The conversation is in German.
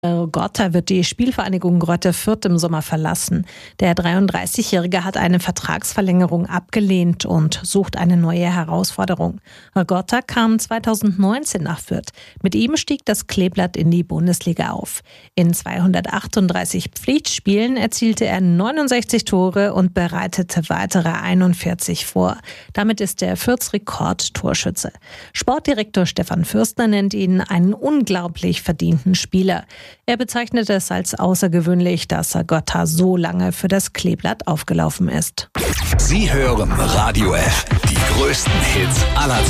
Gotta wird die Spielvereinigung Greuther Fürth im Sommer verlassen. Der 33-Jährige hat eine Vertragsverlängerung abgelehnt und sucht eine neue Herausforderung. Gotta kam 2019 nach Fürth. Mit ihm stieg das Kleeblatt in die Bundesliga auf. In 238 Pflichtspielen erzielte er 69 Tore und bereitete weitere 41 vor. Damit ist er Fürths Rekordtorschütze. Sportdirektor Stefan Fürstner nennt ihn einen unglaublich verdienten Spieler. Er bezeichnet es als außergewöhnlich, dass Gotta so lange für das Kleeblatt aufgelaufen ist. Sie hören Radio F, die größten Hits aller Zeiten.